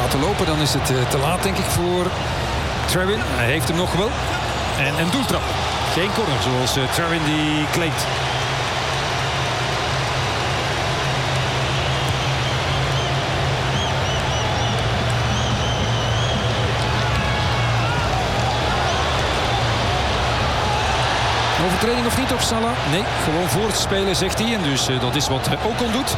laten lopen, dan is het te laat denk ik voor Trawin. Hij heeft hem nog wel. En een doeltrap. Geen corner zoals Trawin die claimt. Overtreding of niet op Salah? Nee, gewoon voortspelen zegt hij. En dus dat is wat Ocon doet.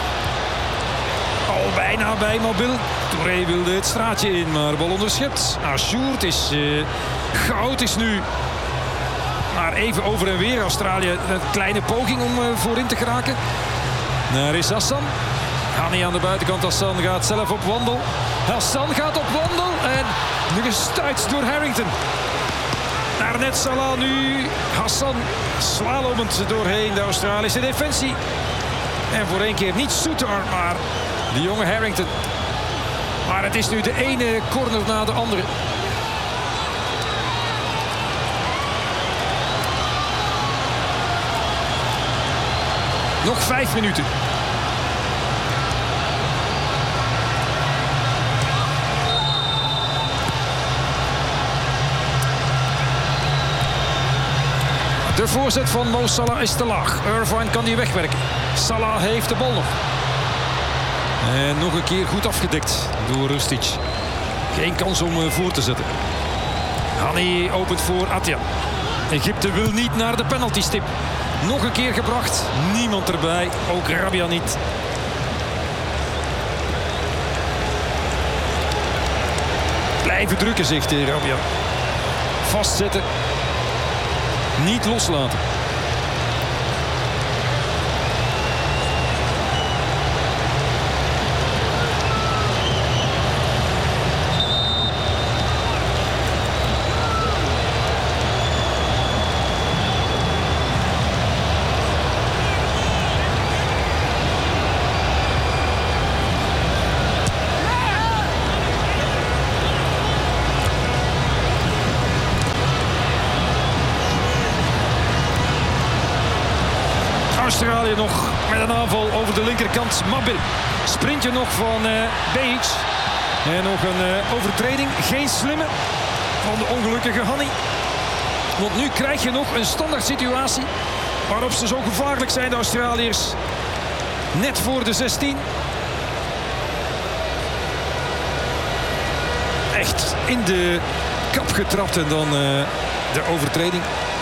Al bijna bij Mabil. Touré wilde het straatje in, maar bal onderschept. Achour, het is goud is nu. Maar even over en weer. Australië een kleine poging om voorin te geraken. Daar is Hassan. Hani aan de buitenkant. Hassan gaat zelf op wandel. Hassan gaat op wandel. En nu gestuit door Harrington. Naar net Salah nu. Hassan slalomend doorheen de Australische defensie. En voor één keer niet Souttar, maar de jonge Harrington. Maar het is nu de ene corner na de andere. Nog 5 minuten. De voorzet van Mo Salah is te laag. Irvine kan die wegwerken. Salah heeft de bal nog. En nog een keer goed afgedekt door Rustic. Geen kans om voor te zetten. Hani opent voor Attia. Egypte wil niet naar de penaltystip. Nog een keer gebracht. Niemand erbij. Ook Rabia niet. Blijven drukken, zegt Rabia. Vastzetten. Niet loslaten. Australië nog met een aanval over de linkerkant. Mabil. Sprintje nog van Behic. En nog een overtreding. Geen slimme van de ongelukkige Hani. Want nu krijg je nog een standaard situatie waarop ze zo gevaarlijk zijn, de Australiërs. Net voor de 16. Echt in de kap getrapt en dan de overtreding.